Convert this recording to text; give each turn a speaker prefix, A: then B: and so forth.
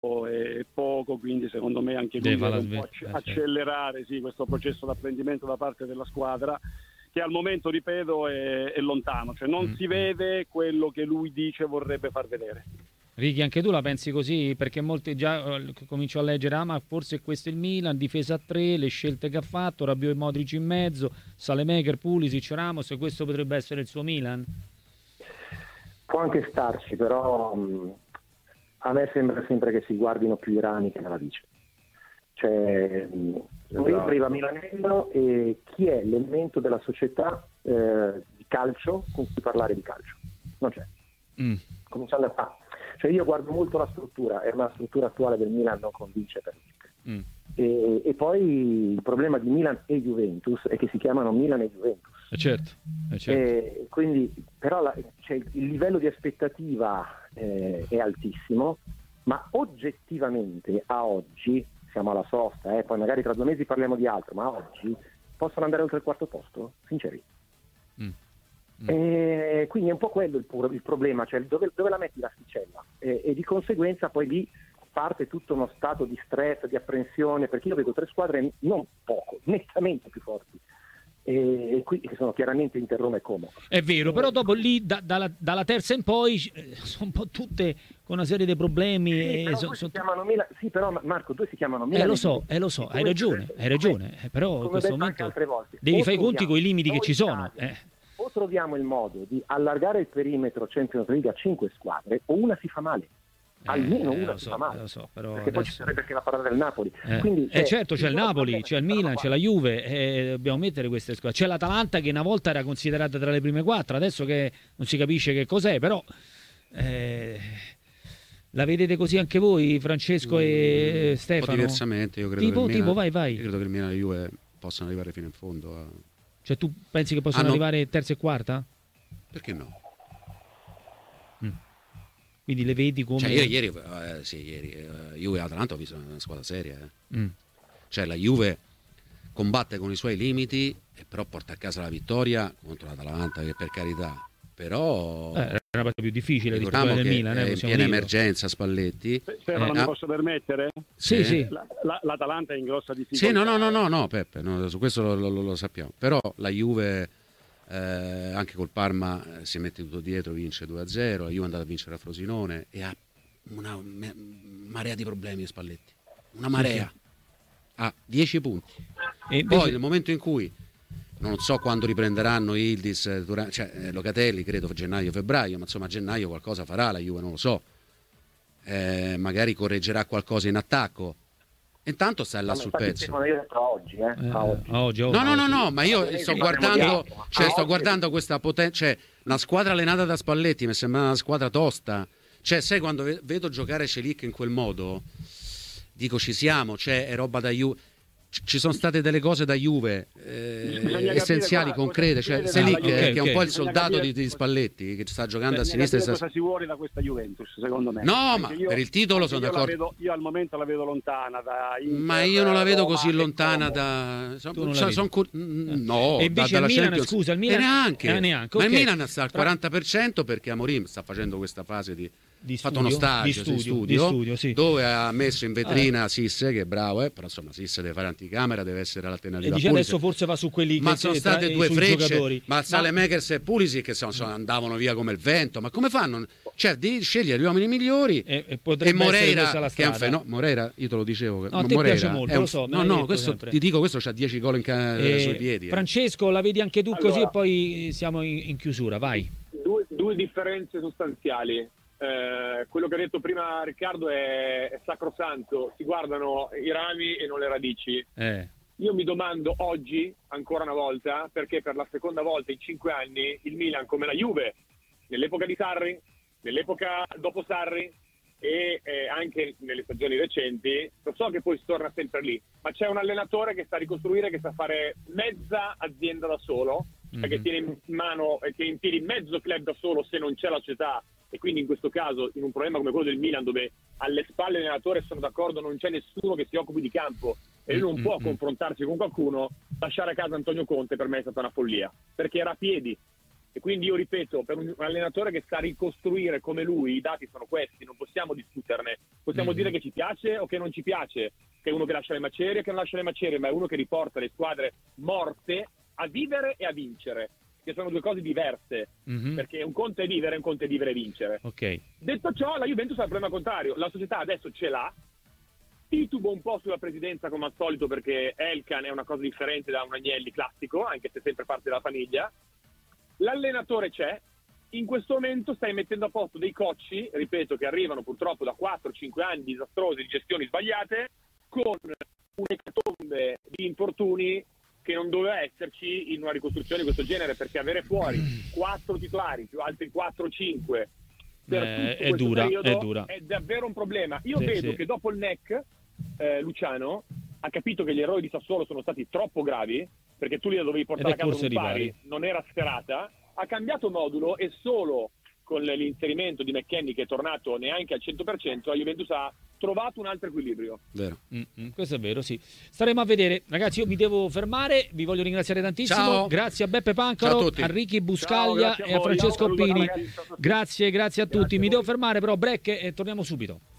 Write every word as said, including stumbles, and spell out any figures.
A: è poco, quindi secondo me anche lui
B: Deve
A: deve
B: la
A: un po'
B: sve-
A: acc- accelerare sì, questo processo di apprendimento da parte della squadra, che al momento, ripeto, è, è lontano, cioè non
B: Mm.
A: si vede quello che lui dice vorrebbe far vedere.
B: Ricky, anche tu la pensi così? Perché molti già eh, comincio a leggere, ah, ma forse questo è il Milan, difesa a tre, le scelte che ha fatto, Rabiot e Modric in mezzo, Salemaker, Pulisic, Ramos, e questo potrebbe essere il suo Milan?
C: Può anche starci, però mh, a me sembra sempre che si guardino più i rami che la radice. Cioè, mh, lui
D: Esatto.
C: arriva a Milanello e chi è l'elemento della società eh, di calcio con cui parlare di calcio? Non c'è.
B: Mm.
C: Cominciando a ah, cioè io guardo molto la struttura, e la struttura attuale del Milan non convince per niente.
B: Mm.
C: E, e poi il problema di Milan e Juventus è che si chiamano Milan e Juventus.
B: Eh certo, eh certo.
C: E quindi, però la, cioè, il livello di aspettativa eh, è altissimo, ma oggettivamente a oggi, siamo alla sosta, eh, poi magari tra due mesi parliamo di altro, ma oggi possono andare oltre il quarto posto? Sinceri.
B: Mm. Mm.
C: E quindi è un po' quello il, puro, il problema, cioè dove, dove la metti l'asticella e, e di conseguenza poi lì parte tutto uno stato di stress, di apprensione, perché io vedo tre squadre non poco, nettamente più forti, e, e qui che sono chiaramente Inter, Roma e Como.
B: È vero, però dopo lì da- dalla, dalla terza in poi eh, sono un po' tutte con una serie di problemi.
C: Sì,
B: e
C: però,
B: so-
C: due
B: so-
C: si chiamano Milan, sì, però Marco, due si chiamano Milan.
B: Eh lo
C: e
B: so,
C: Juventus.
B: eh lo so,
C: E
B: hai
C: come-
B: ragione, hai ragione, eh, però
C: come
B: in
C: ho
B: questo
C: detto anche
B: momento
C: altre volte,
B: devi
C: o
B: fare i conti
C: troviamo-
B: con i limiti che
C: o
B: ci sono.
C: Italia,
B: eh.
C: O troviamo il modo di allargare il perimetro Champions League a cinque squadre, o una si fa male. Almeno
B: Eh,
C: una
B: lo
C: si
B: so,
C: fa male.
B: lo so, però
C: perché poi ci
B: adesso-
C: sarebbe anche la parola del Napoli.
B: Eh,
C: Quindi,
B: eh,
C: cioè,
B: certo, c'è il
C: loro
B: Napoli,
C: problemi
B: c'è il
C: stanno
B: Milan,
C: qua.
B: c'è la Juve, e dobbiamo mettere queste squadre. C'è l'Atalanta che una volta era considerata tra le prime quattro, adesso che non si capisce che cos'è, però eh, la vedete così anche voi, Francesco e
E: Un po'
B: Stefano?
E: diversamente, io credo
B: Tipo,
E: che il Milan,
B: tipo, vai, vai.
E: io credo che il Milan e la Juve possano arrivare fino in fondo. A...
B: Cioè tu pensi che possano
E: Hanno-
B: arrivare terza e quarta?
E: Perché no?
B: Quindi le vedi come...
E: Cioè, io ieri, eh, sì, ieri eh, Juve e Atalanta ho visto una squadra seria. eh.
B: Mm.
E: Cioè, la Juve combatte con i suoi limiti, e però porta a casa la vittoria contro l'Atalanta, che per carità. Però
B: Eh, era una partita più difficile rispetto a
E: ricordiamo
B: quella del
E: che
B: Milan,
E: è
B: eh,
E: in
B: possiamo
E: piena
B: dirlo.
E: emergenza Spalletti.
A: Stefano,
E: Eh,
A: mi
E: ah,
A: posso permettere?
B: Sì, sì.
A: La- la- L'Atalanta è in grossa difficoltà.
E: Sì, no, no, no, no, no, Peppe, no, su questo lo, lo- lo sappiamo. Però la Juve, eh, anche col Parma, eh, si mette tutto dietro, vince due a zero. La Juve è andata a vincere a Frosinone e ha una me- marea di problemi Spalletti. Una marea. Ha dieci punti.
B: E invece-
E: Poi nel momento in cui, non so quando riprenderanno Yildiz, eh, Dura- cioè eh, Locatelli, credo gennaio-febbraio, ma insomma a gennaio qualcosa farà la Juve, non lo so. Eh, magari correggerà qualcosa in attacco. Intanto sta là
C: Ma
E: sul
C: infatti,
E: pezzo.
C: Stefano, io ho detto a oggi, eh,
B: Eh,
C: a oggi.
B: a oggi, a oggi.
E: No, no, no, no, ma io sto
C: Sì,
E: guardando,
C: parliamo di
E: cioè
C: altro.
E: sto
C: Ah,
E: guardando questa potenza, cioè una squadra allenata da Spalletti mi sembra una squadra tosta. Cioè, sai, quando ve- vedo giocare Celic in quel modo, dico ci siamo, cioè è roba da Juve. C- Ci sono state delle cose da Juve eh,
A: Bisogna capire
E: essenziali,
A: qua,
E: concrete.
A: cosa si
E: Cioè,
A: chiede
E: Selic,
A: dalla Juve.
E: eh,
B: Ok,
E: che è un
B: ok.
E: po' il
A: Bisogna
E: soldato
A: capire-
E: di, di Spalletti, che sta giocando a
A: Bisogna
E: sinistra. e
A: capire
E: sta-
A: cosa si vuole da questa Juventus, secondo me.
E: No,
A: Perché
E: ma
A: io-
E: per il titolo sono
A: io la
E: d'accordo.
A: vedo- io al momento la vedo lontana da Inter,
E: Ma io non la vedo
A: Roma
E: così
A: e
E: lontana
A: Como.
E: da. Son,
B: Tu non la
E: son-
B: vedi?
E: son cur- mm, no,
B: E invece
E: da-
B: il
E: dalla
B: Milan,
E: Champions-
B: scusa, il Milan-
E: E neanche.
B: eh, neanche,
E: Ma
B: ok.
E: il Milan sta al
B: Tra-
E: quaranta per cento perché Amorim sta facendo questa fase di.
B: Di
E: Ha fatto
B: studio,
E: uno stage
B: di
E: sì,
B: studio,
E: studio,
B: di studio, sì.
E: dove ha messo in vetrina Sisse, che è bravo, eh, però insomma Sisse deve fare anticamera, deve essere l'alternativa
B: E dice
E: a Pulisic.
B: adesso forse va su quelli
E: Ma
B: che
E: sono
B: tra-
E: state due
B: sui
E: frecce,
B: giocatori.
E: ma Saelemaekers e Pulisic che sono- sono- andavano via come il vento. Ma come fanno? Cioè, devi scegliere gli uomini migliori.
B: E, e
E: E
B: potrebbe essere
E: Moreira,
B: questa la
E: che è un
B: strada.
E: feno- Moreira, io te lo dicevo.
B: No, a te
E: Moreira
B: piace molto,
E: è un-
B: lo so, me
E: No,
B: l'hai
E: no,
B: detto
E: questo
B: sempre.
E: ti dico, questo c'ha dieci gol in ca-
B: Eh,
E: sui piedi. eh.
B: Francesco, la vedi anche tu così
D: Allora.
B: e poi siamo in, in chiusura, vai.
D: Due, due differenze sostanziali. Eh, quello che ha detto prima Riccardo è, è sacrosanto, si guardano i rami e non le radici.
B: Eh.
D: Io mi domando oggi, ancora una volta, perché per la seconda volta in cinque anni il Milan, come la Juve, nell'epoca di Sarri, nell'epoca dopo Sarri e eh, anche nelle stagioni recenti, lo so che poi si torna sempre lì, ma c'è un allenatore che sta a ricostruire, che sa fare mezza azienda da solo,
B: Mhm.
D: perché tiene in mano e tiene in piedi mezzo club da solo se non c'è la società, e quindi in questo caso in un problema come quello del Milan, dove alle spalle l'allenatore, sono d'accordo, non c'è nessuno che si occupi di campo e lui non
B: Mm,
D: può
B: mm,
D: confrontarsi con qualcuno, lasciare a casa Antonio Conte per me è stata una follia, perché era a piedi, E quindi io ripeto, per un allenatore che sta a ricostruire come lui, i dati sono questi, non possiamo discuterne. Possiamo
B: Mm-hmm.
D: dire che ci piace o che non ci piace, che è uno che lascia le macerie o che non lascia le macerie, ma è uno che riporta le squadre morte a vivere e a vincere, che sono due cose diverse,
B: Mhm.
D: perché un conto è vivere, un conto è vivere e vincere.
B: Ok.
D: Detto ciò, la Juventus ha il problema contrario, la società adesso ce l'ha, titubo un po' sulla presidenza come al solito perché Elkan è una cosa differente da un Agnelli classico, anche se sempre parte della famiglia. L'allenatore c'è, in questo momento stai mettendo a posto dei cocci, ripeto, che arrivano purtroppo da quattro cinque anni disastrosi di gestioni sbagliate, con un'ecatombe di infortuni che non doveva esserci in una ricostruzione di questo genere, perché avere fuori quattro titolari più altri quattro cinque per
B: Eh,
D: tutto
B: è
D: questo
B: dura,
D: periodo
B: è dura.
D: è davvero un problema. Io
B: Sì,
D: vedo
B: sì.
D: che dopo il N E C eh, Luciano ha capito che gli errori di Sassuolo sono stati troppo gravi, perché tu li dovevi portare
B: Ed è
D: a casa
B: corso
D: con un
B: ai
D: pari,
B: ripari.
D: non era sferata, ha cambiato modulo e solo con l'inserimento di McKennie, che è tornato neanche al cento per cento, la Juventus ha trovato un altro equilibrio.
E: Vero.
B: Mm-mm, questo è vero, sì. Staremo a vedere. Ragazzi, io mi devo fermare, vi voglio ringraziare tantissimo.
E: Ciao.
B: Grazie a Beppe
E: Ciao
B: Pancaro,
E: a tutti.
B: a Ricky
A: Ciao,
B: Buscaglia
A: grazie a
B: e a
A: voi.
B: Francesco
A: Ciao, saluto,
B: Pini.
A: ragazzi, ciao a tutti.
B: Grazie, grazie a tutti.
A: Grazie a
B: Mi
A: voi.
B: devo fermare, però break e torniamo subito.